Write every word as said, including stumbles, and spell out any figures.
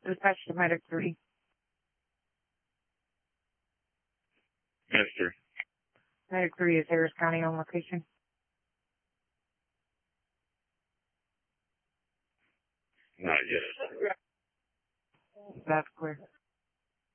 Dispatch to Medic three. Mister. Medic three is Harris County on location. Not yet. That's clear.